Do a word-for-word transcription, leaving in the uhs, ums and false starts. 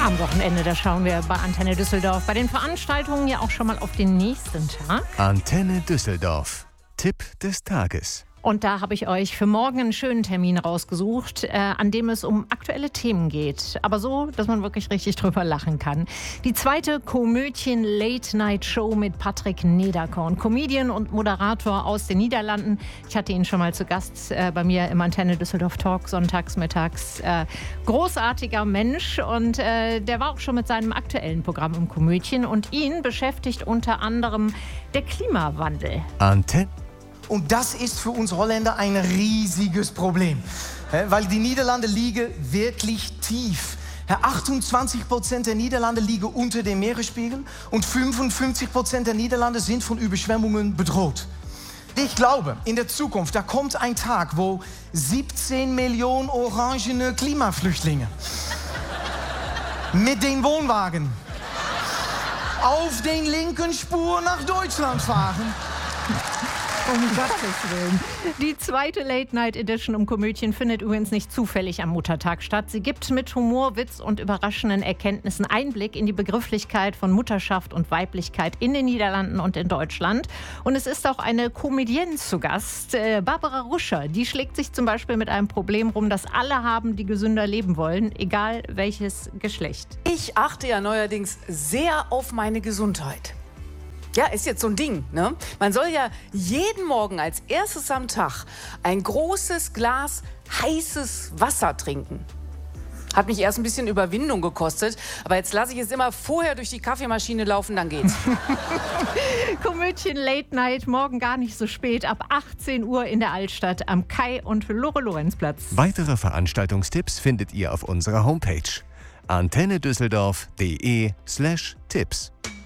Am Wochenende, da schauen wir bei Antenne Düsseldorf bei den Veranstaltungen ja auch schon mal auf den nächsten Tag. Antenne Düsseldorf. Tipp des Tages. Und da habe ich euch für morgen einen schönen Termin rausgesucht, äh, an dem es um aktuelle Themen geht. Aber so, dass man wirklich richtig drüber lachen kann. Die zweite Komödien-Late-Night-Show mit Patrick Nederkorn. Comedian und Moderator aus den Niederlanden. Ich hatte ihn schon mal zu Gast äh, bei mir im Antenne Düsseldorf Talk, sonntags, mittags. Äh, großartiger Mensch. Und äh, der war auch schon mit seinem aktuellen Programm im Komödien. Und ihn beschäftigt unter anderem der Klimawandel. Antenne. Und das ist für uns Holländer ein riesiges Problem, weil die Niederlande liegen wirklich tief. achtundzwanzig Prozent der Niederlande liegen unter dem Meeresspiegel und fünfundfünfzig Prozent der Niederlande sind von Überschwemmungen bedroht. Ich glaube, in der Zukunft, da kommt ein Tag, wo siebzehn Millionen orangene Klimaflüchtlinge mit den Wohnwagen auf den linken Spur nach Deutschland fahren. Um Gottes Willen. Die zweite Late-Night-Edition um Komödien findet übrigens nicht zufällig am Muttertag statt. Sie gibt mit Humor, Witz und überraschenden Erkenntnissen Einblick in die Begrifflichkeit von Mutterschaft und Weiblichkeit in den Niederlanden und in Deutschland. Und es ist auch eine Comedienne zu Gast, äh, Barbara Ruscher. Die schlägt sich zum Beispiel mit einem Problem rum, das alle haben, die gesünder leben wollen, egal welches Geschlecht. Ich achte ja neuerdings sehr auf meine Gesundheit. Ja, ist jetzt so ein Ding, ne? Man soll ja jeden Morgen als erstes am Tag ein großes Glas heißes Wasser trinken. Hat mich erst ein bisschen Überwindung gekostet, aber jetzt lasse ich es immer vorher durch die Kaffeemaschine laufen, dann geht's. Komödien Late Night, morgen gar nicht so spät, ab achtzehn Uhr in der Altstadt am Kai- und Lore-Lorenz-Platz. Weitere Veranstaltungstipps findet ihr auf unserer Homepage antenne düsseldorf punkt de slash Tipps.